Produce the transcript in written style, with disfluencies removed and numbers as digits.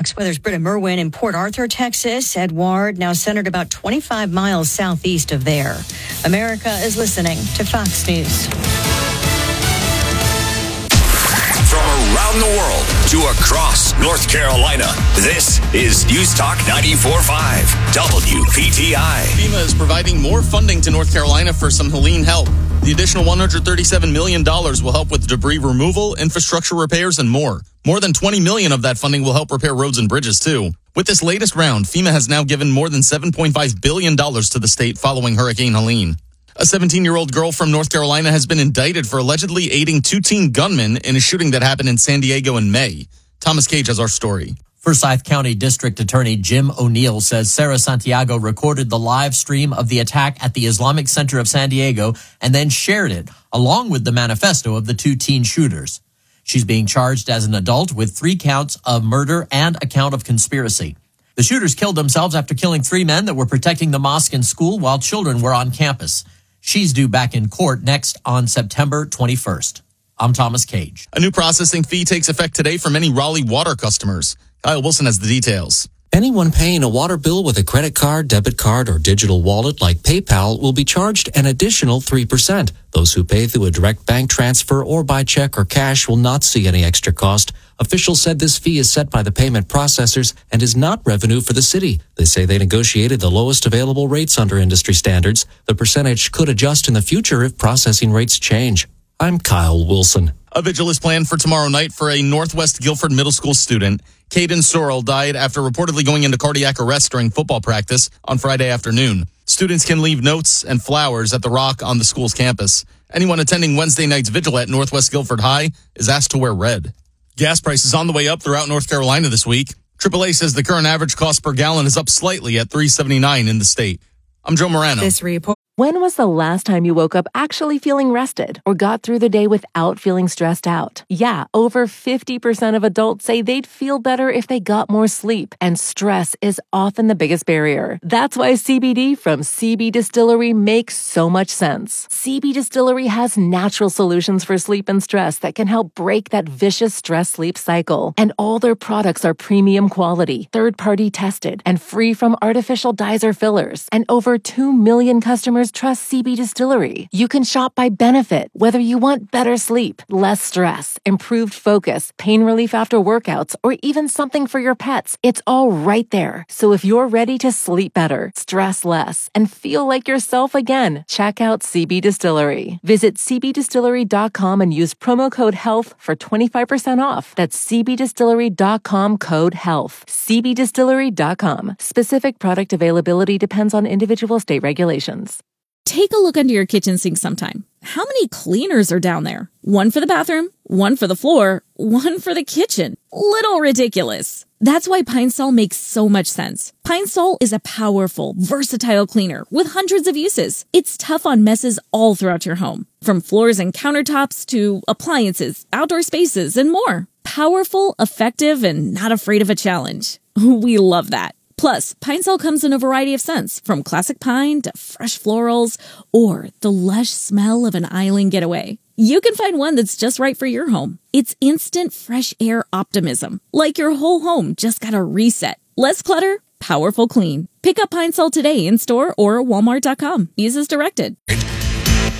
Fox Weather's Britta Merwin in Port Arthur, Texas. Edward, now centered about 25 miles southeast of there. America is listening to Fox News. Around the world to across North Carolina, this is News Talk 94.5 WPTI. FEMA is providing more funding to North Carolina for some Helene help. The additional $137 million will help with debris removal, infrastructure repairs, and more. More than $20 million of that funding will help repair roads and bridges, too. With this latest round, FEMA has now given more than $7.5 billion to the state following Hurricane Helene. A 17-year-old girl from North Carolina has been indicted for allegedly aiding two teen gunmen in a shooting that happened in San Diego in May. Thomas Cage has our story. Forsyth County District Attorney Jim O'Neill says Sarah Santiago recorded the live stream of the attack at the Islamic Center of San Diego and then shared it, along with the manifesto of the two teen shooters. She's being charged as an adult with 3 counts of murder and a count of conspiracy. The shooters killed themselves after killing 3 men that were protecting the mosque and school while children were on campus. She's due back in court next on September 21st. I'm Thomas Cage. A new processing fee takes effect today for many Raleigh water customers. Kyle Wilson has the details. Anyone paying a water bill with a credit card, debit card, or digital wallet like PayPal will be charged an additional 3%. Those who pay through a direct bank transfer or by check or cash will not see any extra cost. Officials said this fee is set by the payment processors and is not revenue for the city. They say they negotiated the lowest available rates under industry standards. The percentage could adjust in the future if processing rates change. I'm Kyle Wilson. A vigil is planned for tomorrow night for a Northwest Guilford Middle School student. Caden Sorrell died after reportedly going into cardiac arrest during football practice on Friday afternoon. Students can leave notes and flowers at the rock on the school's campus. Anyone attending Wednesday night's vigil at Northwest Guilford High is asked to wear red. Gas prices on the way up throughout North Carolina this week. AAA says the current average cost per gallon is up slightly at $3.79 in the state. I'm Joe Morano. This report. When was the last time you woke up actually feeling rested or got through the day without feeling stressed out? Yeah, over 50% of adults say they'd feel better if they got more sleep, and stress is often the biggest barrier. That's why CBD from CB Distillery makes so much sense. CB Distillery has natural solutions for sleep and stress that can help break that vicious stress-sleep cycle. And all their products are premium quality, third-party tested, and free from artificial dyes or fillers. And over 2 million customers trust CB Distillery. You can shop by benefit, whether you want better sleep, less stress, improved focus, pain relief after workouts, or even something for your pets. It's all right there. So if you're ready to sleep better, stress less, and feel like yourself again, check out CB Distillery. Visit cbdistillery.com and use promo code HEALTH for 25% off. That's cbdistillery.com code HEALTH. cbdistillery.com. Specific product availability depends on individual state regulations. Take a look under your kitchen sink sometime. How many cleaners are down there? One for the bathroom, one for the floor, one for the kitchen. Little ridiculous. That's why Pine Sol makes so much sense. Pine Sol is a powerful, versatile cleaner with hundreds of uses. It's tough on messes all throughout your home, from floors and countertops to appliances, outdoor spaces, and more. Powerful, effective, and not afraid of a challenge. We love that. Plus, Pine Sol comes in a variety of scents, from classic pine to fresh florals, or the lush smell of an island getaway. You can find one that's just right for your home. It's instant fresh air optimism, like your whole home just got a reset. Less clutter, powerful clean. Pick up Pine Sol today in store or Walmart.com. Use as directed.